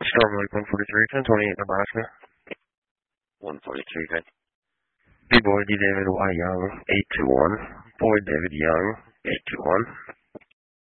Storm Lake 143, 1028 Nebraska. 143, good. B-Boy D. David Y. Young, 821. Boy David Young, 821.